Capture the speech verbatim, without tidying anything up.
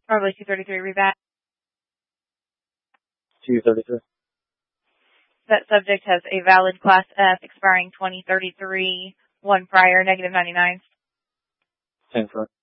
Probably two thirty-three rebat. two thirty-three. That subject has a valid Class F expiring twenty thirty-three, one prior, negative ninety-nine. ten for